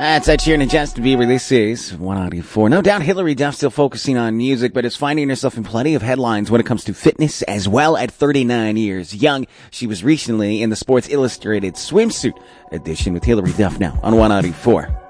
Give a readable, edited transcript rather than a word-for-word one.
That's Ed Sheeran and Justin Bieber. This is 194. No doubt Hilary Duff still focusing on music, but is finding herself in plenty of headlines when it comes to fitness as well. At 39 years young, she was recently in the Sports Illustrated swimsuit edition with Hilary Duff now on 194.